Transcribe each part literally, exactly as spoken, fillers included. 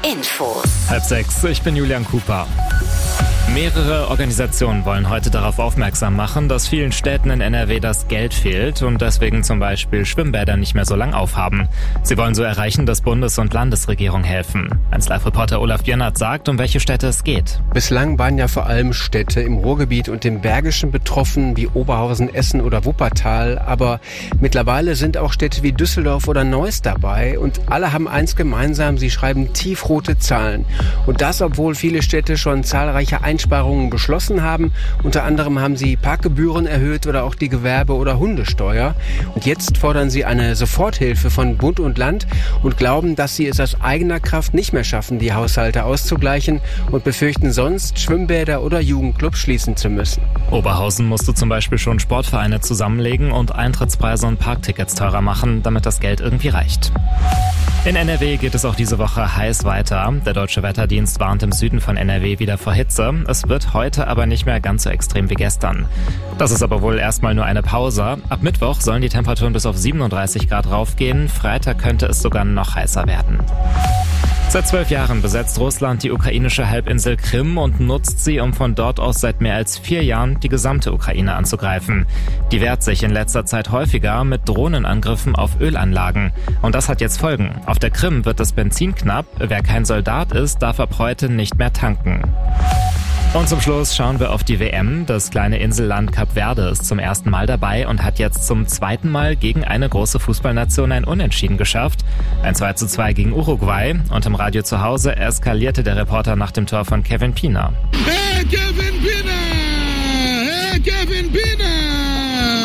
Infos. Halb sechs, ich bin Julian Cooper. Mehrere Organisationen wollen heute darauf aufmerksam machen, dass vielen Städten in N R W das Geld fehlt und deswegen zum Beispiel Schwimmbäder nicht mehr so lang aufhaben. Sie wollen so erreichen, dass Bundes- und Landesregierung helfen. eins Live-Reporter Olaf Biernert sagt, um welche Städte es geht. Bislang waren ja vor allem Städte im Ruhrgebiet und im Bergischen betroffen, wie Oberhausen, Essen oder Wuppertal. Aber mittlerweile sind auch Städte wie Düsseldorf oder Neuss dabei und alle haben eins gemeinsam, sie schreiben tiefrote Zahlen. Und das, obwohl viele Städte schon zahlreiche Einsparungen beschlossen haben. Unter anderem haben sie Parkgebühren erhöht oder auch die Gewerbe- oder Hundesteuer. Und jetzt fordern sie eine Soforthilfe von Bund und Land und glauben, dass sie es aus eigener Kraft nicht mehr schaffen, die Haushalte auszugleichen und befürchten sonst, Schwimmbäder oder Jugendclubs schließen zu müssen. Oberhausen musste zum Beispiel schon Sportvereine zusammenlegen und Eintrittspreise und Parktickets teurer machen, damit das Geld irgendwie reicht. In N R W geht es auch diese Woche heiß weiter. Der Deutsche Wetterdienst warnt im Süden von N R W wieder vor Hitze. Es wird heute aber nicht mehr ganz so extrem wie gestern. Das ist aber wohl erstmal nur eine Pause. Ab Mittwoch sollen die Temperaturen bis auf siebenunddreißig Grad raufgehen. Freitag könnte es sogar noch heißer werden. Seit zwölf Jahren besetzt Russland die ukrainische Halbinsel Krim und nutzt sie, um von dort aus seit mehr als vier Jahren die gesamte Ukraine anzugreifen. Die wehrt sich in letzter Zeit häufiger mit Drohnenangriffen auf Ölanlagen. Und das hat jetzt Folgen. Auf der Krim wird das Benzin knapp. Wer kein Soldat ist, darf ab heute nicht mehr tanken. Und zum Schluss schauen wir auf die W M. Das kleine Inselland Kap Verde ist zum ersten Mal dabei und hat jetzt zum zweiten Mal gegen eine große Fußballnation ein Unentschieden geschafft. Ein zwei zu zwei gegen Uruguay. Und im Radio zu Hause eskalierte der Reporter nach dem Tor von Kevin Pienaar. Hey, Kevin Pienaar! Hey, Kevin Pienaar!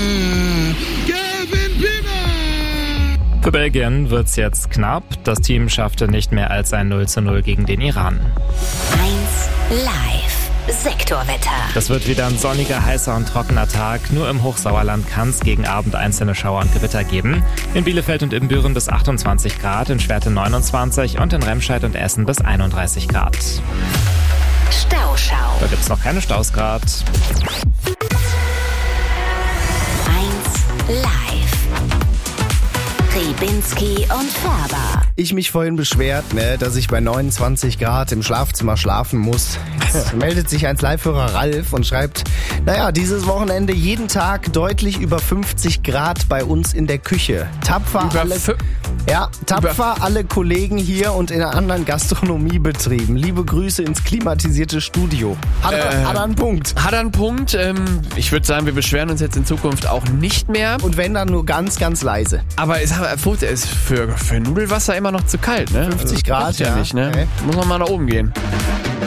Kevin Pienaar! Für Belgien wird's jetzt knapp. Das Team schaffte nicht mehr als ein null zu null gegen den Iran. eins Live Sektorwetter. Das wird wieder ein sonniger, heißer und trockener Tag. Nur im Hochsauerland kann es gegen Abend einzelne Schauer und Gewitter geben. In Bielefeld und Ibbenbüren bis achtundzwanzig Grad, in Schwerte neunundzwanzig und in Remscheid und Essen bis einunddreißig Grad. Stauschau. Da gibt's noch keine Staus grad. eins Live. Ribinski und Färber. Ich mich vorhin beschwert, ne, dass ich bei neunundzwanzig Grad im Schlafzimmer schlafen muss. Jetzt meldet sich eins Live-Hörer Ralf und schreibt, naja, dieses Wochenende jeden Tag deutlich über fünfzig Grad bei uns in der Küche. Tapfer Über alle, fü- ja, tapfer alle Kollegen hier und in anderen Gastronomiebetrieben. Liebe Grüße ins klimatisierte Studio. Hat, er, Äh, hat er einen Punkt. Hat er einen Punkt. Ähm, ich würde sagen, wir beschweren uns jetzt in Zukunft auch nicht mehr. Und wenn dann nur ganz, ganz leise. Aber es ist für, für Nudelwasser immer noch zu kalt, ne? fünfzig Grad, das ist ja, ja. nicht, ne? Okay. Muss man mal nach oben gehen.